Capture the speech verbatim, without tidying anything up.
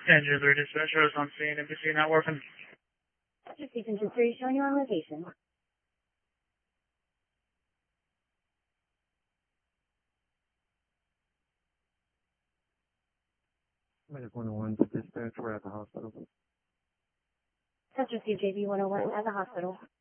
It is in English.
Andrew three dispatcher is on scene. N B C not working. Just Station three showing you on location. Medic one oh one to dispatch. We're at the hospital. Just received J B one oh one at the hospital.